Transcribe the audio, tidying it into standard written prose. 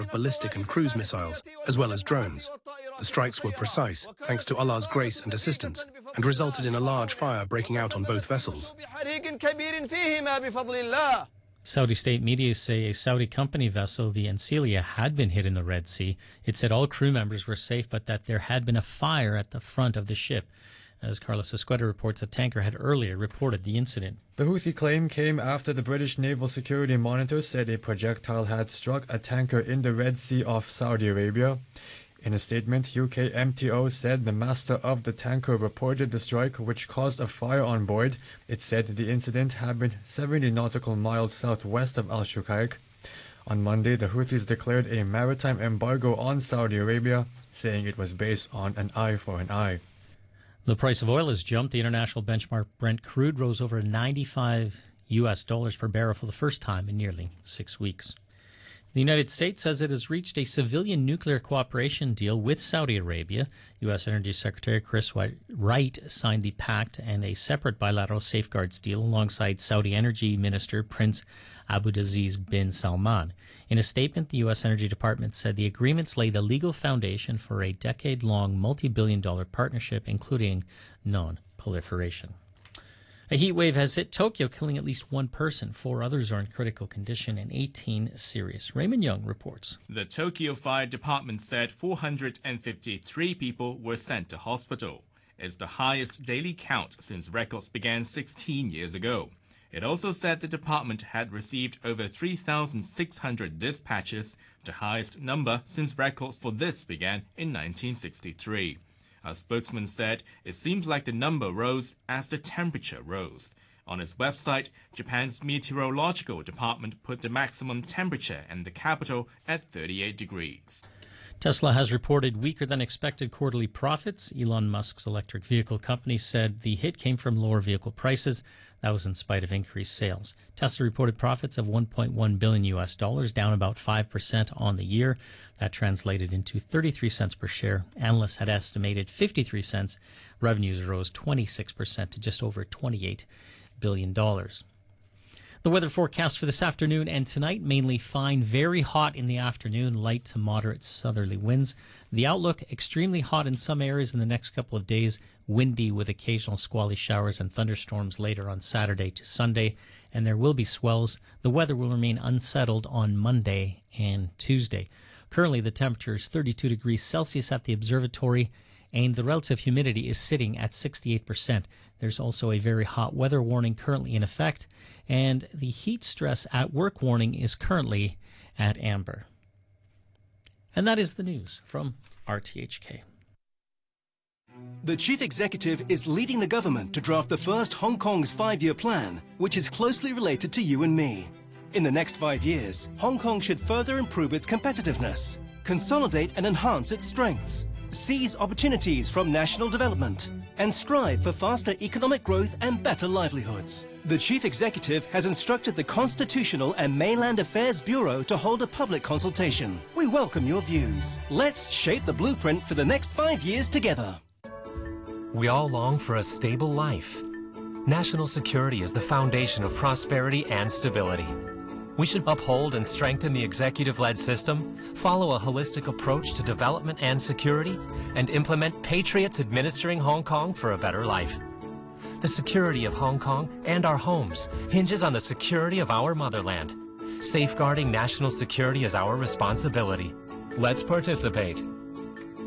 of ballistic and cruise missiles, as well as drones. The strikes were precise, thanks to Allah's grace and assistance, and resulted in a large fire breaking out on both vessels. Saudi state media say a Saudi company vessel, the Ancelia, had been hit in the Red Sea. It said all crew members were safe, but that there had been a fire at the front of the ship. As Carlos Escueta reports, a tanker had earlier reported the incident. The Houthi claim came after the British Naval Security Monitor said a projectile had struck a tanker in the Red Sea off Saudi Arabia. In a statement, UK MTO said the master of the tanker reported the strike, which caused a fire on board. It said the incident happened 70 nautical miles southwest of Al-Shuqaiq. On Monday, the Houthis declared a maritime embargo on Saudi Arabia, saying it was based on an eye for an eye. The price of oil has jumped. The international benchmark Brent crude rose over $95 per barrel for the first time in nearly 6 weeks. The United States says it has reached a civilian nuclear cooperation deal with Saudi Arabia. U.S. Energy Secretary Chris Wright signed the pact and a separate bilateral safeguards deal alongside Saudi Energy Minister Prince Abdulaziz bin Salman. In a statement, the U.S. Energy Department said the agreements lay the legal foundation for a decade-long multi-billion-dollar partnership, including non-proliferation. A heat wave has hit Tokyo, killing at least one person. 4 others are in critical condition and 18 serious. Raymond Young reports. The Tokyo Fire Department said 453 people were sent to hospital. It's the highest daily count since records began 16 years ago. It also said the department had received over 3,600 dispatches, the highest number since records for this began in 1963. A spokesman said it seems like the number rose as the temperature rose. On its website, Japan's meteorological department put the maximum temperature in the capital at 38 degrees. Tesla has reported weaker than expected quarterly profits. Elon Musk's electric vehicle company said the hit came from lower vehicle prices. That was in spite of increased sales. Tesla reported profits of $1.1 billion, down about 5% on the year. That translated into 33 cents per share. Analysts had estimated 53 cents. Revenues rose 26% to just over $28 billion. The weather forecast for this afternoon and tonight, mainly fine, very hot in the afternoon, light to moderate southerly winds. The outlook, extremely hot in some areas in the next couple of days, windy with occasional squally showers and thunderstorms later on Saturday to Sunday, and there will be swells. The weather will remain unsettled on Monday and Tuesday. Currently, the temperature is 32 degrees Celsius at the observatory, and the relative humidity is sitting at 68%. There's also a very hot weather warning currently in effect, and the heat stress at work warning is currently at amber. And that is the news from RTHK. The chief executive is leading the government to draft the first Hong Kong's 5-year plan, which is closely related to you and me. In the next 5 years, Hong Kong should further improve its competitiveness, consolidate and enhance its strengths, seize opportunities from national development, and strive for faster economic growth and better livelihoods. The Chief Executive has instructed the Constitutional and Mainland Affairs Bureau to hold a public consultation. We welcome your views. Let's shape the blueprint for the next 5 years together. We all long for a stable life. National security is the foundation of prosperity and stability. We should uphold and strengthen the executive-led system, follow a holistic approach to development and security, and implement patriots administering Hong Kong for a better life. The security of Hong Kong and our homes hinges on the security of our motherland. Safeguarding national security is our responsibility. Let's participate.